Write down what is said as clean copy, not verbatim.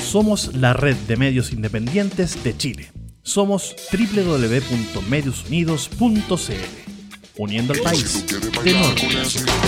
Somos la red de medios independientes de Chile. Somos www.mediosunidos.cl, uniendo al país de norte a sur.